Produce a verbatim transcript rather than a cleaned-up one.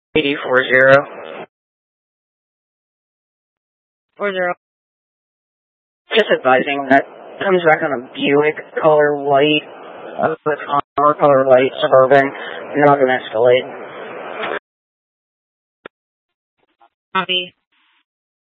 eighty four zero. Four zero. Just advising that comes back on a Buick color white, uh, with armor color white Suburban, not gonna escalate. Copy.